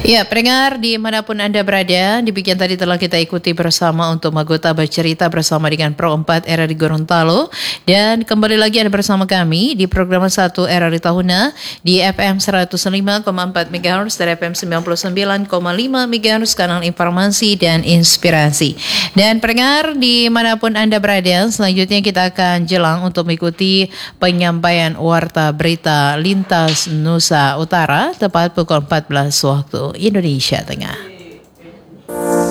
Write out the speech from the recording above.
Ya, pendengar dimanapun Anda berada, demikian tadi telah kita ikuti bersama untuk Magota bercerita bersama dengan Pro 4 RRI Gorontalo. Dan kembali lagi Anda bersama kami di program 1 RRI Tahuna di FM 105,4 MHz dan FM 99,5 MHz, kanal informasi dan inspirasi. Dan pendengar dimanapun Anda berada, selanjutnya kita akan jelang untuk mengikuti penyampaian warta berita lintas Nusa Utara tepat pukul 14 waktu Indonesia Tengah.